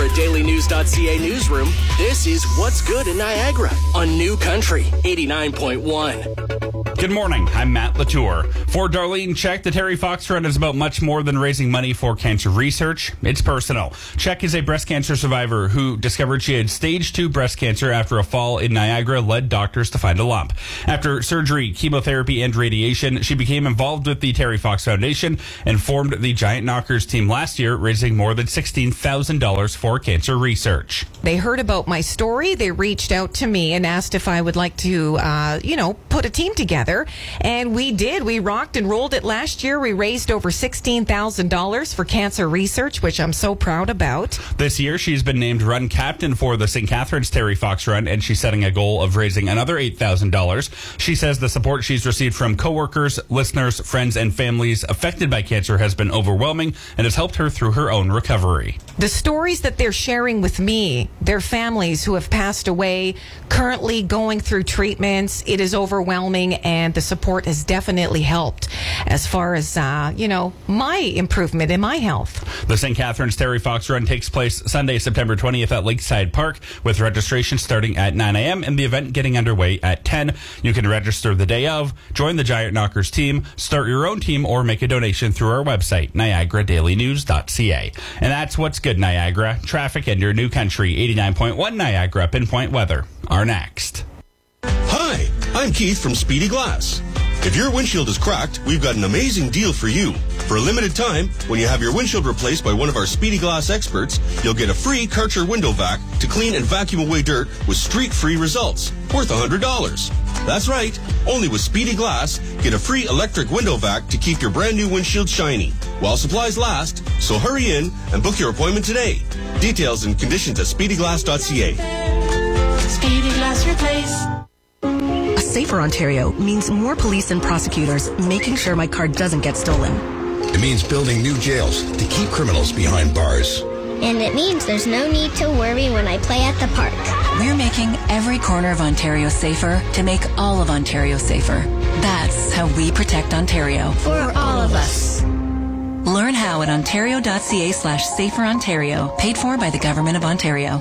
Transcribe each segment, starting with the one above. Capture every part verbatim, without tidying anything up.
Niagara Daily News dot C A newsroom, this is What's Good in Niagara on New Country eighty-nine point one. Good morning. I'm Matt Latour. For Darlene Check, the Terry Fox Run is about much more than raising money for cancer research. It's personal. Check is a breast cancer survivor who discovered she had stage two breast cancer after a fall in Niagara led doctors to find a lump. After surgery, chemotherapy, and radiation, she became involved with the Terry Fox Foundation and formed the Giant Knockers team last year, raising more than sixteen thousand dollars for cancer research. They heard about my story. They reached out to me and asked if I would like to, uh, you know, put a team together. And we did. We rocked and rolled it last year. We raised over sixteen thousand dollars for cancer research, which I'm so proud about. This year, she's been named run captain for the Saint Catharines Terry Fox Run, and she's setting a goal of raising another eight thousand dollars. She says the support she's received from coworkers, listeners, friends, and families affected by cancer has been overwhelming and has helped her through her own recovery. The stories that they're sharing with me, their families who have passed away, currently going through treatments, it is overwhelming, and the support has definitely helped as far as, uh, you know, my improvement in my health. The Saint Catharines Terry Fox Run takes place Sunday, September twentieth at Lakeside Park, with registration starting at nine a.m. and the event getting underway at ten. You can register the day of, join the Giant Knockers team, start your own team, or make a donation through our website, Niagara Daily News dot C A. And that's What's Good, Niagara. Traffic and your New Country eighty-nine point one Niagara Pinpoint Weather are next. Hi, I'm Keith from Speedy Glass. If your windshield is cracked, we've got an amazing deal for you. For a limited time, when you have your windshield replaced by one of our Speedy Glass experts, you'll get a free Karcher window vac to clean and vacuum away dirt with streak-free results, worth one hundred dollars. That's right, only with Speedy Glass, get a free electric window vac to keep your brand new windshield shiny while supplies last, so hurry in and book your appointment today. Details and conditions at speedy glass dot C A. Speedy Glass Replace. A safer Ontario means more police and prosecutors making sure my car doesn't get stolen. It means building new jails to keep criminals behind bars. And it means there's no need to worry when I play at the park. We're making every corner of Ontario safer to make all of Ontario safer. That's how we protect Ontario. For all of us. Learn how at ontario.ca slash safer Ontario. Paid for by the Government of Ontario.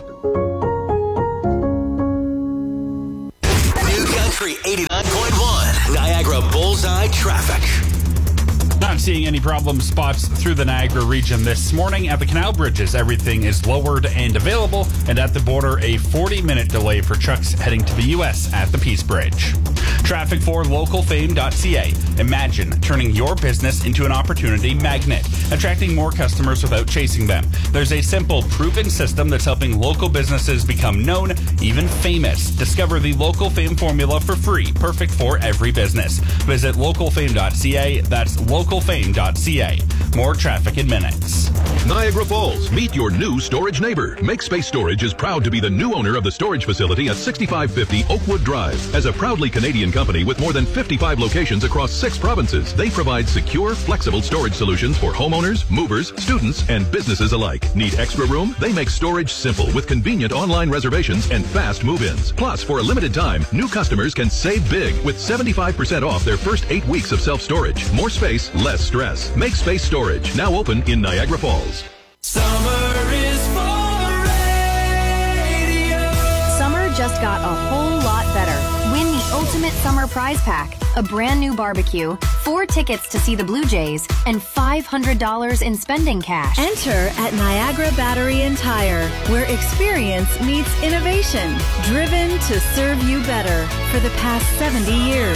New Country eighty-nine point one, Niagara Bullseye Traffic. Not seeing any problem spots through the Niagara region this morning. At the canal bridges, everything is lowered and available. And at the border, a forty-minute delay for trucks heading to the U S at the Peace Bridge. Traffic for local fame dot C A. Imagine turning your business into an opportunity magnet, attracting more customers without chasing them. There's a simple, proven system that's helping local businesses become known, even famous. Discover the Local Fame formula for free, perfect for every business. Visit local fame dot C A. That's local fame dot C A. More traffic in minutes. Niagara Falls, meet your new storage neighbor. MakeSpace Storage is proud to be the new owner of the storage facility at sixty-five fifty Oakwood Drive. As a proudly Canadian company with more than fifty-five locations across six provinces, they provide secure, flexible storage solutions for homeowners, movers, students, and businesses alike. Need extra room? They make storage simple with convenient online reservations and fast move-ins. Plus, for a limited time, new customers can save big with seventy-five percent off their first eight weeks of self-storage. More space, less stress. MakeSpace Storage, now open in Niagara Falls. Summer is for radio. Summer just got a whole lot better. Win the Ultimate Summer Prize Pack, a brand new barbecue, four tickets to see the Blue Jays, and five hundred dollars in spending cash. Enter at Niagara Battery and Tire, where experience meets innovation, driven to serve you better for the past seventy years.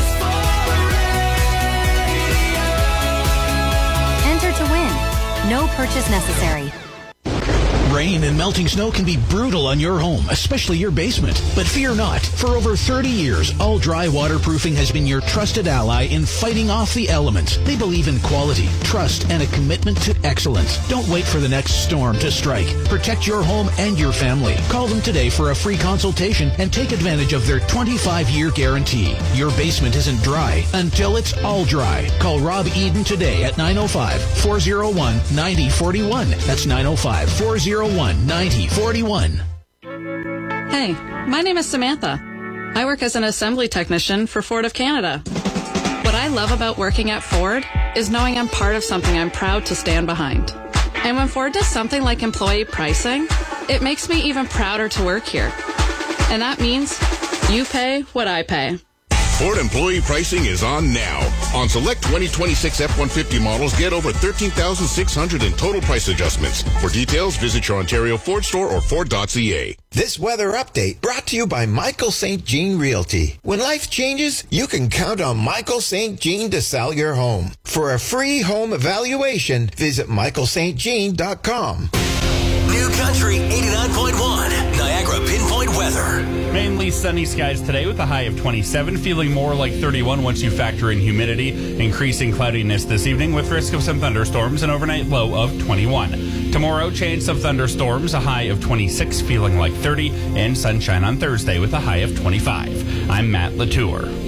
Enter to win. No purchase necessary. Rain and melting snow can be brutal on your home, especially your basement. But fear not. For over thirty years, All Dry Waterproofing has been your trusted ally in fighting off the elements. They believe in quality, trust, and a commitment to excellence. Don't wait for the next storm to strike. Protect your home and your family. Call them today for a free consultation and take advantage of their twenty-five year guarantee. Your basement isn't dry until it's all dry. Call Rob Eden today at nine oh five, four oh one, nine oh four one. That's nine oh five, four oh one, nine oh four one. Hey, my name is Samantha. I work as an assembly technician for Ford of Canada. What I love about working at Ford is knowing I'm part of something I'm proud to stand behind. And when Ford does something like employee pricing, it makes me even prouder to work here. And that means you pay what I pay. Ford employee pricing is on now. On select twenty twenty-six F one fifty models, get over thirteen thousand six hundred in total price adjustments. For details, visit your Ontario Ford store or Ford dot C A. This weather update brought to you by Michael Saint Jean Realty. When life changes, you can count on Michael Saint Jean to sell your home. For a free home evaluation, visit michael st jean dot com. New Country eighty-nine point one, Niagara Pinpoint Weather. Mainly sunny skies today with a high of twenty-seven, feeling more like thirty-one once you factor in humidity. Increasing cloudiness this evening with risk of some thunderstorms, an overnight low of twenty-one. Tomorrow, chance of thunderstorms, a high of twenty-six, feeling like thirty, and sunshine on Thursday with a high of twenty-five. I'm Matt Latour.